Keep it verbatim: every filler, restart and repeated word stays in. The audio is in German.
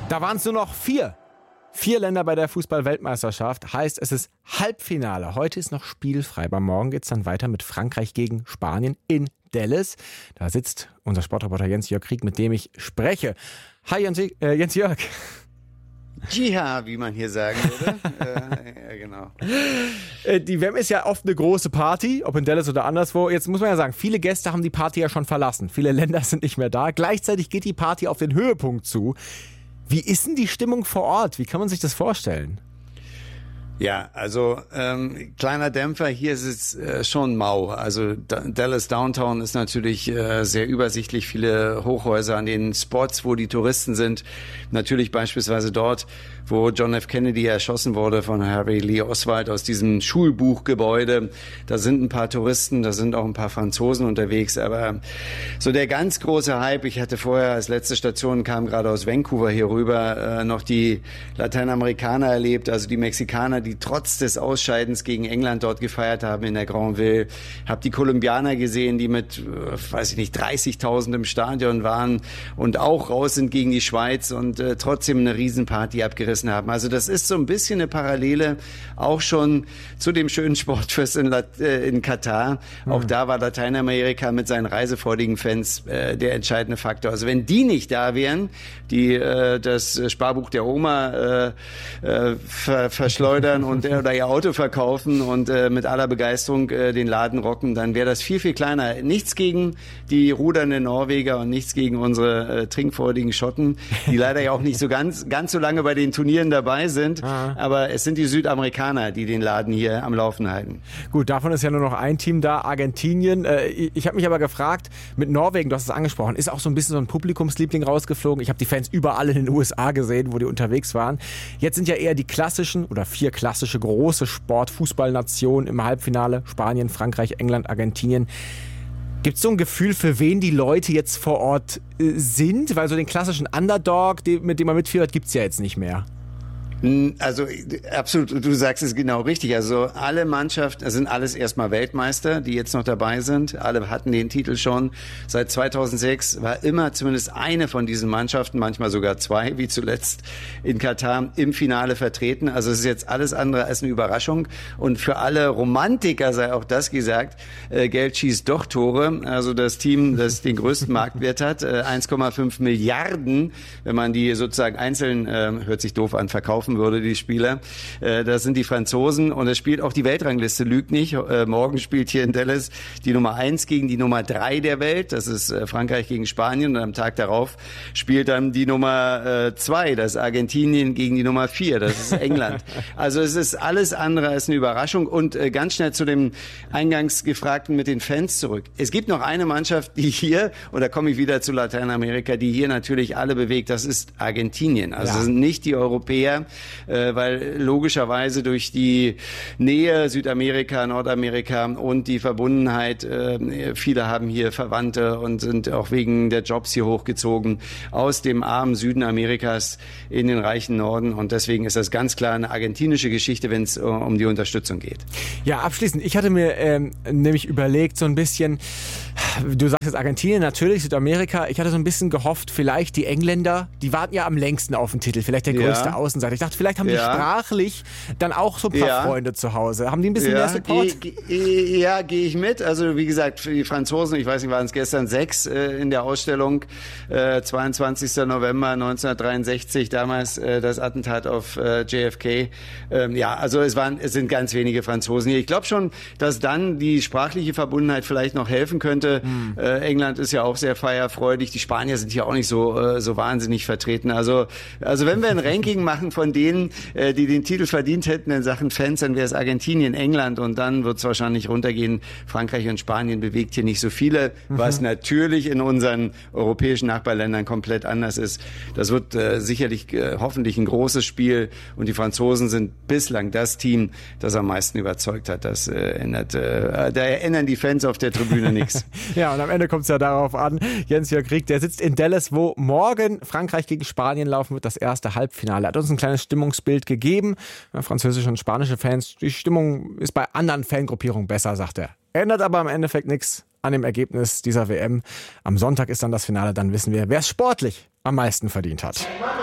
Da waren es nur noch vier. Vier Länder bei der Fußball-Weltmeisterschaft. Heißt, es ist Halbfinale. Heute ist noch spielfrei. Beim Morgen geht es dann weiter mit Frankreich gegen Spanien in Dallas. Da sitzt unser Sportreporter Jens-Jörg Krieg, mit dem ich spreche. Hi Jens, äh, Jens-Jörg. Jiha, wie man hier sagen würde. äh, ja, genau. Äh, die W M ist ja oft eine große Party, ob in Dallas oder anderswo. Jetzt muss man ja sagen, viele Gäste haben die Party ja schon verlassen. Viele Länder sind nicht mehr da. Gleichzeitig geht die Party auf den Höhepunkt zu. Wie ist denn die Stimmung vor Ort? Wie kann man sich das vorstellen? Ja, also ähm, kleiner Dämpfer, hier ist es äh, schon mau. Also D- Dallas Downtown ist natürlich äh, sehr übersichtlich, viele Hochhäuser an den Spots, wo die Touristen sind. Natürlich beispielsweise dort, wo John F. Kennedy erschossen wurde von Harry Lee Oswald aus diesem Schulbuchgebäude. Da sind ein paar Touristen, da sind auch ein paar Franzosen unterwegs. Aber so der ganz große Hype, ich hatte vorher als letzte Station, kam gerade aus Vancouver hier rüber, äh, noch die Lateinamerikaner erlebt, also die Mexikaner, die trotz des Ausscheidens gegen England dort gefeiert haben in der Granville. Hab die Kolumbianer gesehen, die mit, weiß ich nicht, dreißigtausend im Stadion waren und auch raus sind gegen die Schweiz und äh, trotzdem eine Riesenparty abgerissen haben. Also das ist so ein bisschen eine Parallele auch schon zu dem schönen Sportfest in, Lat- äh, in Katar. Mhm. Auch da war Lateinamerika mit seinen reisefreudigen Fans äh, der entscheidende Faktor. Also wenn die nicht da wären, die äh, das Sparbuch der Oma äh, äh, ver- verschleudern und äh, oder ihr Auto verkaufen und äh, mit aller Begeisterung äh, den Laden rocken, dann wäre das viel, viel kleiner. Nichts gegen die rudernden Norweger und nichts gegen unsere äh, trinkfreudigen Schotten, die leider ja auch nicht so ganz ganz so lange bei den Turnieren dabei sind. Ah. Aber es sind die Südamerikaner, die den Laden hier am Laufen halten. Gut, davon ist ja nur noch ein Team da, Argentinien. Äh, ich ich habe mich aber gefragt, mit Norwegen, du hast es angesprochen, ist auch so ein bisschen so ein Publikumsliebling rausgeflogen. Ich habe die Fans überall in den U S A gesehen, wo die unterwegs waren. Jetzt sind ja eher die klassischen oder vier klassische große Sport-Fußballnationen im Halbfinale. Spanien, Frankreich, England, Argentinien. Gibt es so ein Gefühl, für wen die Leute jetzt vor Ort äh, sind? Weil so den klassischen Underdog, den, mit dem man mitfiebert, gibt es ja jetzt nicht mehr. Also absolut, du sagst es genau richtig. Also alle Mannschaften, das sind alles erstmal Weltmeister, die jetzt noch dabei sind. Alle hatten den Titel schon. Seit zweitausendsechs war immer zumindest eine von diesen Mannschaften, manchmal sogar zwei, wie zuletzt in Katar, im Finale vertreten. Also es ist jetzt alles andere als eine Überraschung. Und für alle Romantiker sei auch das gesagt, äh, Geld schießt doch Tore. Also das Team, das den größten Marktwert hat, äh, eins Komma fünf Milliarden, wenn man die sozusagen einzeln, äh, hört sich doof an, verkaufen würde, die Spieler. Äh, das sind die Franzosen und es spielt auch die Weltrangliste, lügt nicht. Äh, morgen spielt hier in Dallas die Nummer eins gegen die Nummer drei der Welt. Das ist äh, Frankreich gegen Spanien und am Tag darauf spielt dann die Nummer zwei, äh, das ist Argentinien gegen die Nummer vier, das ist England. Also es ist alles andere als eine Überraschung und äh, ganz schnell zu dem eingangs gefragten mit den Fans zurück. Es gibt noch eine Mannschaft, die hier, und da komme ich wieder zu Lateinamerika, die hier natürlich alle bewegt, das ist Argentinien. Also ja. Das sind nicht die Europäer, Äh, weil logischerweise durch die Nähe Südamerika, Nordamerika und die Verbundenheit, äh, viele haben hier Verwandte und sind auch wegen der Jobs hier hochgezogen aus dem armen Süden Amerikas in den reichen Norden und deswegen ist das ganz klar eine argentinische Geschichte, wenn es uh, um die Unterstützung geht. Ja, abschließend, ich hatte mir ähm, nämlich überlegt, so ein bisschen, du sagst jetzt Argentinien, natürlich, Südamerika, ich hatte so ein bisschen gehofft, vielleicht die Engländer, die warten ja am längsten auf den Titel, vielleicht der größte ja. Außenseiter. Ich dachte, vielleicht haben die ja. sprachlich dann auch so ein paar ja. Freunde zu Hause. Haben die ein bisschen ja. mehr Support? Ge- ge- ja, gehe ich mit. Also wie gesagt, für die Franzosen, ich weiß nicht, waren es gestern sechs äh, in der Ausstellung, äh, zweiundzwanzigster November neunzehnhundertdreiundsechzig, damals äh, das Attentat auf äh, J F K. Ähm, ja, also es waren, es sind ganz wenige Franzosen hier. Ich glaube schon, dass dann die sprachliche Verbundenheit vielleicht noch helfen könnte. Hm. Äh, England ist ja auch sehr feierfreudig. Die Spanier sind hier auch nicht so äh, so wahnsinnig vertreten. Also also wenn wir ein Ranking machen von denen, äh, die den Titel verdient hätten in Sachen Fans, dann wäre es Argentinien, England und dann wird es wahrscheinlich runtergehen. Frankreich und Spanien bewegt hier nicht so viele, mhm. was natürlich in unseren europäischen Nachbarländern komplett anders ist. Das wird äh, sicherlich äh, hoffentlich ein großes Spiel und die Franzosen sind bislang das Team, das am meisten überzeugt hat. Das äh, ändert, äh, da ändern die Fans auf der Tribüne nichts. Ja, und am Ende kommt es ja darauf an, Jens-Jörg Krieg, der sitzt in Dallas, wo morgen Frankreich gegen Spanien laufen wird, das erste Halbfinale. Er hat uns ein kleines Stimmungsbild gegeben. Französische und spanische Fans, die Stimmung ist bei anderen Fangruppierungen besser, sagt er. Ändert aber im Endeffekt nichts an dem Ergebnis dieser W M. Am Sonntag ist dann das Finale, dann wissen wir, wer es sportlich am meisten verdient hat.